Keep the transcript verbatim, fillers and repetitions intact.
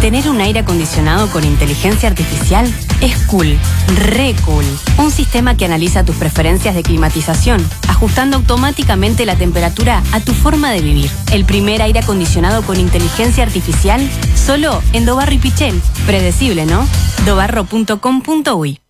Tener un aire acondicionado con inteligencia artificial es cool, re cool. Un sistema que analiza tus preferencias de climatización, ajustando automáticamente la temperatura a tu forma de vivir. El primer aire acondicionado con inteligencia artificial, solo en Dobarro y Pichel. Predecible, ¿no? dobarro punto com punto uy.